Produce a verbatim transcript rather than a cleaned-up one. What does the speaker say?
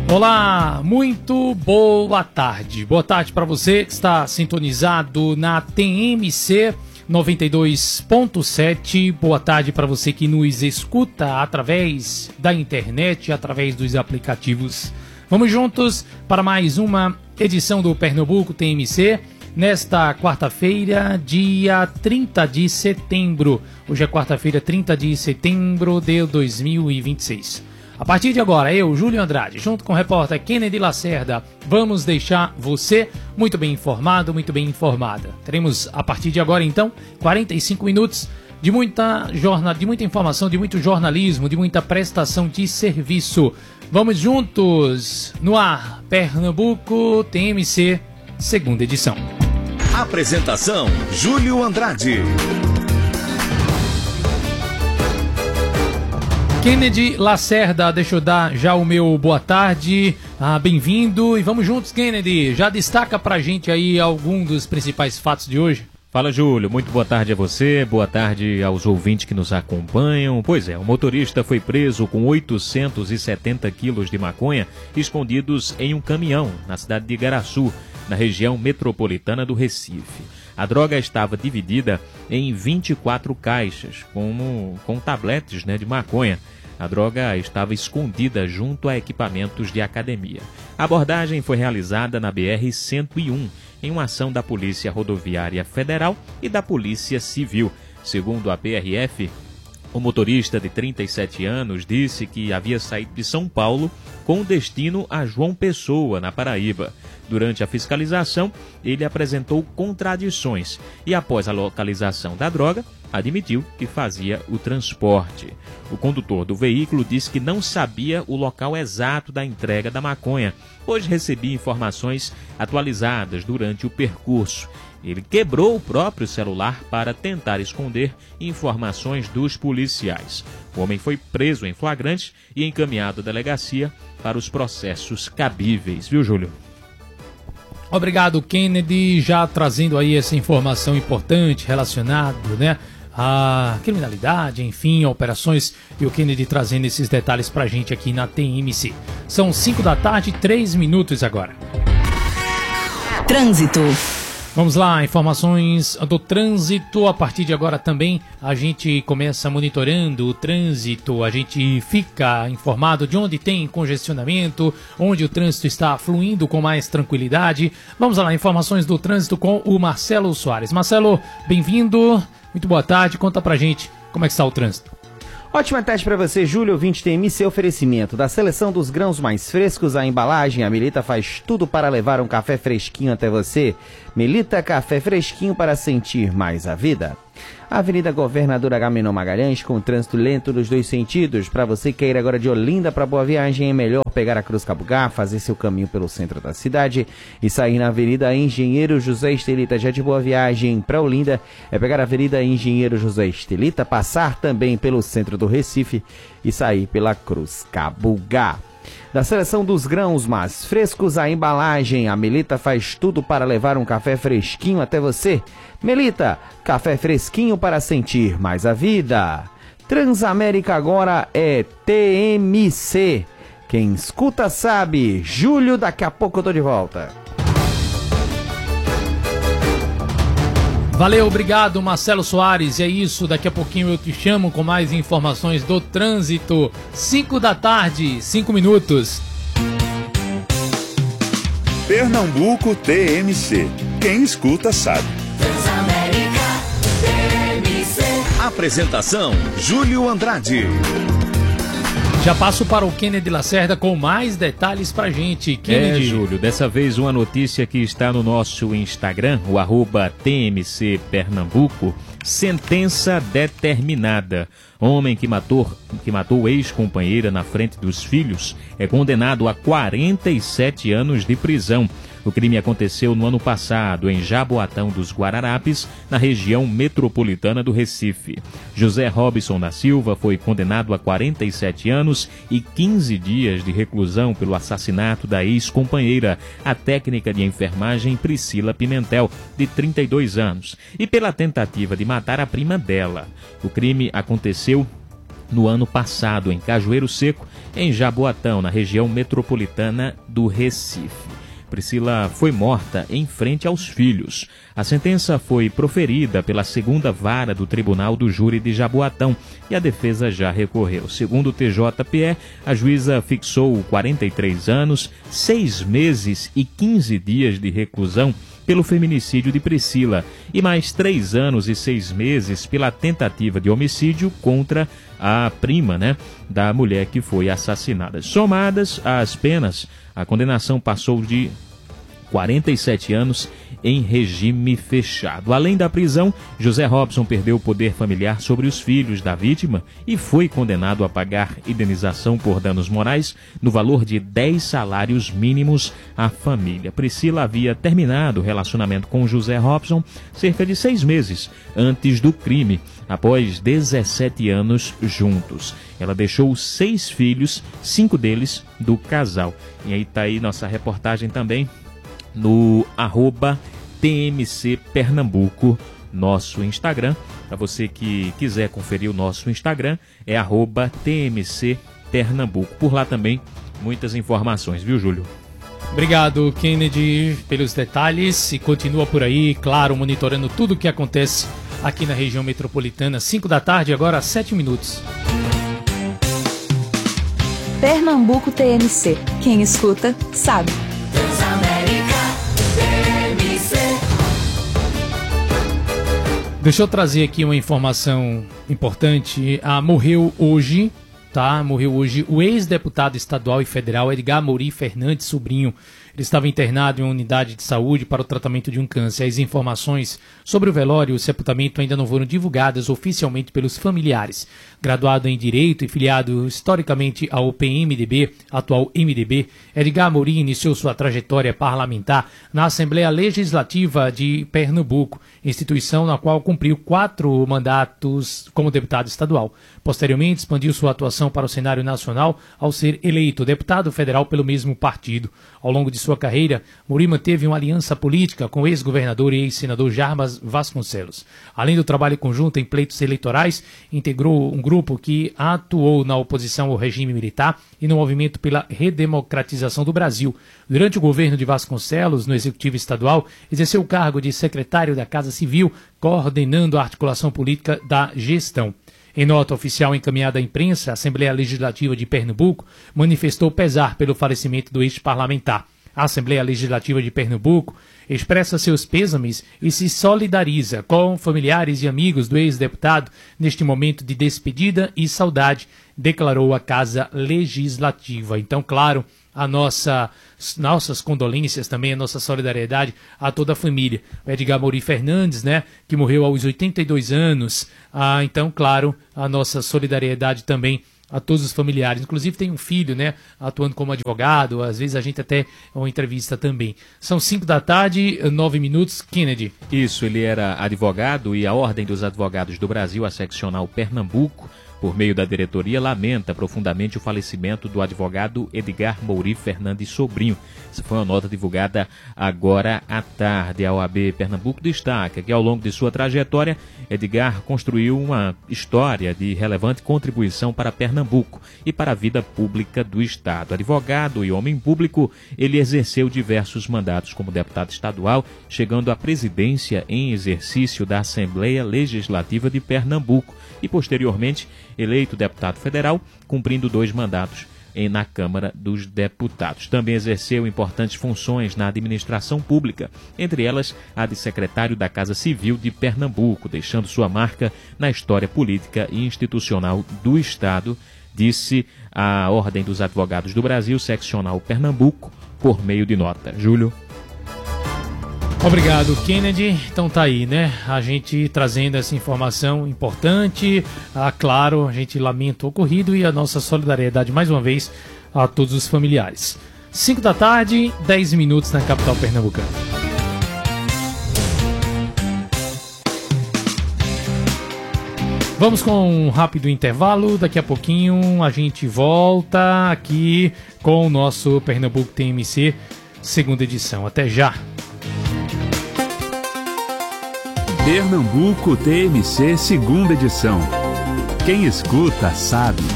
Olá, muito boa tarde. Boa tarde para você que está sintonizado na T M C noventa e dois ponto sete. Boa tarde para você que nos escuta através da internet, através dos aplicativos. Vamos juntos para mais uma edição do Pernambuco T M C. Nesta quarta-feira, dia trinta de setembro. Hoje é quarta-feira, trinta de setembro de dois mil e vinte e seis. A partir de agora, eu, Júlio Andrade, junto com o repórter Kennedy Lacerda, vamos deixar você muito bem informado, muito bem informada. Teremos, a partir de agora, então, quarenta e cinco minutos de muita, jornal, de muita informação, de muito jornalismo, de muita prestação de serviço. Vamos juntos no ar, Pernambuco T M C, segunda edição. Apresentação, Júlio Andrade. Kennedy Lacerda, deixa eu dar já o meu boa tarde, ah, bem-vindo e vamos juntos, Kennedy. Já destaca pra gente aí algum dos principais fatos de hoje. Fala, Júlio, muito boa tarde a você, boa tarde aos ouvintes que nos acompanham. Pois é, o motorista foi preso com oitocentos e setenta quilos de maconha escondidos em um caminhão na cidade de Igaraçu, na região metropolitana do Recife. A droga estava dividida em vinte e quatro caixas, como, com tabletes, né, de maconha. A droga estava escondida junto a equipamentos de academia. A abordagem foi realizada na B R cento e um, em uma ação da Polícia Rodoviária Federal e da Polícia Civil. Segundo a P R F, o motorista de trinta e sete anos disse que havia saído de São Paulo com destino a João Pessoa, na Paraíba. Durante a fiscalização, ele apresentou contradições e, após a localização da droga, admitiu que fazia o transporte. O condutor do veículo disse que não sabia o local exato da entrega da maconha, pois recebia informações atualizadas durante o percurso. Ele quebrou o próprio celular para tentar esconder informações dos policiais. O homem foi preso em flagrante e encaminhado à delegacia para os processos cabíveis, viu, Júlio? Obrigado, Kennedy, já trazendo aí essa informação importante relacionada, né, à criminalidade, enfim, operações, e o Kennedy trazendo esses detalhes pra gente aqui na T M C. São cinco da tarde, três minutos agora. Trânsito. Vamos lá, informações do trânsito. A partir de agora também a gente começa monitorando o trânsito, a gente fica informado de onde tem congestionamento, onde o trânsito está fluindo com mais tranquilidade. Vamos lá, informações do trânsito com o Marcelo Soares. Marcelo, bem-vindo, muito boa tarde, conta pra gente como é que está o trânsito. Ótima tarde para você, Júlio, ouvinte T M C. Oferecimento da seleção dos grãos mais frescos, a embalagem. A Melita faz tudo para levar um café fresquinho até você. Melita, café fresquinho para sentir mais a vida. Avenida Governador Agamenon Magalhães, com trânsito lento dos dois sentidos. Para você que quer ir agora de Olinda para Boa Viagem, é melhor pegar a Cruz Cabugá, fazer seu caminho pelo centro da cidade e sair na Avenida Engenheiro José Estelita. Já de Boa Viagem para Olinda, é pegar a Avenida Engenheiro José Estelita, passar também pelo centro do Recife e sair pela Cruz Cabugá. Da seleção dos grãos mais frescos, a embalagem. A Melita faz tudo para levar um café fresquinho até você. Melita, café fresquinho para sentir mais a vida. Transamérica agora é T M C. Quem escuta sabe. Júlio, daqui a pouco eu tô de volta. Valeu, obrigado, Marcelo Soares. É isso, daqui a pouquinho eu te chamo com mais informações do trânsito. cinco da tarde, cinco minutos. Pernambuco T M C. Quem escuta sabe. Transamérica T M C. Apresentação, Júlio Andrade. Já passo para o Kennedy Lacerda com mais detalhes pra gente. Kennedy. É, Júlio, dessa vez uma notícia que está no nosso Instagram, o arroba T M C Pernambuco. Sentença determinada. Homem que matou, que matou ex-companheira na frente dos filhos é condenado a quarenta e sete anos de prisão. O crime aconteceu no ano passado, em Jaboatão dos Guararapes, na região metropolitana do Recife. José Robson da Silva foi condenado a quarenta e sete anos e quinze dias de reclusão pelo assassinato da ex-companheira, a técnica de enfermagem Priscila Pimentel, de trinta e dois anos, e pela tentativa de matar a prima dela. O crime aconteceu no ano passado, em Cajueiro Seco, em Jaboatão, na região metropolitana do Recife. Priscila foi morta em frente aos filhos. A sentença foi proferida pela segunda vara do Tribunal do Júri de Jaboatão e a defesa já recorreu. Segundo o T J P E, a juíza fixou quarenta e três anos, seis meses e quinze dias de reclusão pelo feminicídio de Priscila e mais três anos e seis meses pela tentativa de homicídio contra a prima, né, da mulher que foi assassinada. Somadas as penas, a condenação passou de quarenta e sete anos em regime fechado. Além da prisão, José Robson perdeu o poder familiar sobre os filhos da vítima e foi condenado a pagar indenização por danos morais no valor de dez salários mínimos à família. Priscila havia terminado o relacionamento com José Robson cerca de seis meses antes do crime, após dezessete anos juntos. Ela deixou seis filhos, cinco deles do casal. E aí está aí nossa reportagem também no arroba T M C Pernambuco, nosso Instagram. Para você que quiser conferir o nosso Instagram, é arroba T M C Pernambuco. Por lá também muitas informações, viu, Júlio? Obrigado, Kennedy, pelos detalhes e continua por aí, claro, monitorando tudo o que acontece aqui na região metropolitana. cinco da tarde, agora sete minutos. Pernambuco T M C. Quem escuta, sabe. Transamérica T M C. Deixa eu trazer aqui uma informação importante. Ah, morreu hoje, tá? Morreu hoje o ex-deputado estadual e federal Edgar Amorim Fernandes Sobrinho. Ele estava internado em uma unidade de saúde para o tratamento de um câncer. As informações sobre o velório e o sepultamento ainda não foram divulgadas oficialmente pelos familiares. Graduado em Direito e filiado historicamente ao P M D B, atual M D B, Edgar Amorim iniciou sua trajetória parlamentar na Assembleia Legislativa de Pernambuco, instituição na qual cumpriu quatro mandatos como deputado estadual. Posteriormente, expandiu sua atuação para o cenário nacional ao ser eleito deputado federal pelo mesmo partido. Ao longo de sua carreira, Amorim manteve uma aliança política com o ex-governador e ex-senador Jarbas Vasconcelos. Além do trabalho conjunto em pleitos eleitorais, integrou um grupo que atuou na oposição ao regime militar e no movimento pela redemocratização do Brasil. Durante o governo de Vasconcelos, no Executivo Estadual, exerceu o cargo de secretário da Casa Civil, coordenando a articulação política da gestão. Em nota oficial encaminhada à imprensa, a Assembleia Legislativa de Pernambuco manifestou pesar pelo falecimento do ex-parlamentar. A Assembleia Legislativa de Pernambuco expressa seus pêsames e se solidariza com familiares e amigos do ex-deputado neste momento de despedida e saudade, declarou a Casa Legislativa. Então, claro, a nossa, nossas condolências também, a nossa solidariedade a toda a família. O Edgar Amorim Fernandes, né, que morreu aos oitenta e dois anos. Ah, então, claro, a nossa solidariedade também a todos os familiares. Inclusive tem um filho, né, atuando como advogado, às vezes a gente até uma entrevista também. São cinco da tarde, nove minutos. Kennedy. Isso, ele era advogado e a Ordem dos Advogados do Brasil, a seccional Pernambuco, por meio da diretoria, lamenta profundamente o falecimento do advogado Edgar Amorim Fernandes Sobrinho. Essa foi uma nota divulgada agora à tarde. A O A B Pernambuco destaca que ao longo de sua trajetória, Edgar construiu uma história de relevante contribuição para Pernambuco e para a vida pública do Estado. Advogado e homem público, ele exerceu diversos mandatos como deputado estadual, chegando à presidência em exercício da Assembleia Legislativa de Pernambuco e, posteriormente, eleito deputado federal, cumprindo dois mandatos em, na Câmara dos Deputados. Também exerceu importantes funções na administração pública, entre elas a de secretário da Casa Civil de Pernambuco, deixando sua marca na história política e institucional do Estado, disse a Ordem dos Advogados do Brasil, seccional Pernambuco, por meio de nota. Júlio. Obrigado, Kennedy. Então tá aí, né? A gente trazendo essa informação importante. Ah, claro, a gente lamenta o ocorrido e a nossa solidariedade mais uma vez a todos os familiares. cinco da tarde, dez minutos na capital pernambucana. Vamos com um rápido intervalo. Daqui a pouquinho a gente volta aqui com o nosso Pernambuco T M C, segunda edição. Até já! Pernambuco T M C, segunda edição. Quem escuta sabe.